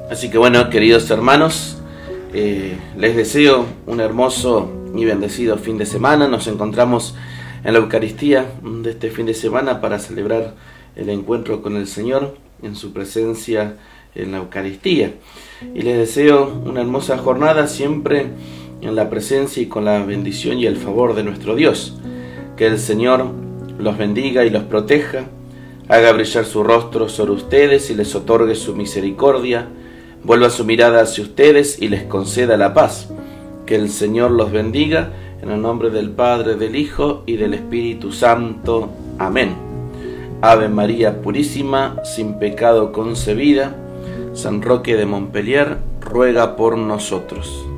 Así que bueno, queridos hermanos, les deseo un hermoso y bendecido fin de semana. Nos encontramos en la Eucaristía de este fin de semana para celebrar el encuentro con el Señor en su presencia en la Eucaristía. Y les deseo una hermosa jornada siempre en la presencia y con la bendición y el favor de nuestro Dios. Que el Señor los bendiga y los proteja, haga brillar su rostro sobre ustedes y les otorgue su misericordia, vuelva su mirada hacia ustedes y les conceda la paz. Que el Señor los bendiga, en el nombre del Padre, del Hijo y del Espíritu Santo. Amén. Ave María Purísima, sin pecado concebida, San Roque de Montpellier, ruega por nosotros.